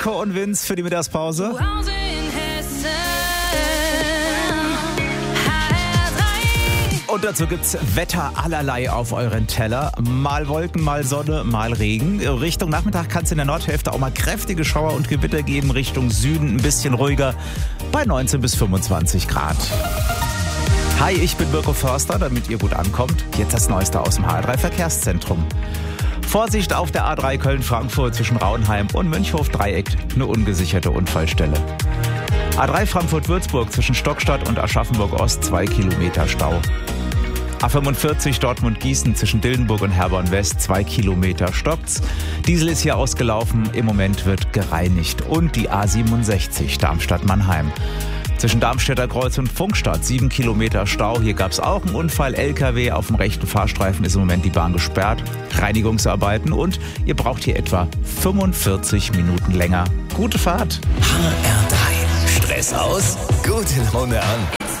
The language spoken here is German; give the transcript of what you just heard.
Nico und Vince für die Mittagspause. Und dazu gibt's Wetter allerlei auf euren Teller. Mal Wolken, mal Sonne, mal Regen. Richtung Nachmittag kann es in der Nordhälfte auch mal kräftige Schauer und Gewitter geben. Richtung Süden ein bisschen ruhiger bei 19 bis 25 Grad. Hi, ich bin Mirko Förster, damit ihr gut ankommt. Jetzt das Neueste aus dem HR3 Verkehrszentrum. Vorsicht auf der A3 Köln-Frankfurt zwischen Raunheim und Münchhof-Dreieck, eine ungesicherte Unfallstelle. A3 Frankfurt-Würzburg zwischen Stockstadt und Aschaffenburg-Ost 2 Kilometer Stau. A45 Dortmund-Gießen zwischen Dillenburg und Herborn-West 2 Kilometer stockt's. Diesel ist hier ausgelaufen, im Moment wird gereinigt. Und die A67 Darmstadt-Mannheim. Zwischen Darmstädter Kreuz und Funkstadt 7 Kilometer Stau. Hier gab's auch einen Unfall. LKW auf dem rechten Fahrstreifen ist im Moment die Bahn gesperrt. Reinigungsarbeiten und ihr braucht hier etwa 45 Minuten länger. Gute Fahrt. HR3. Stress aus, gute Laune an.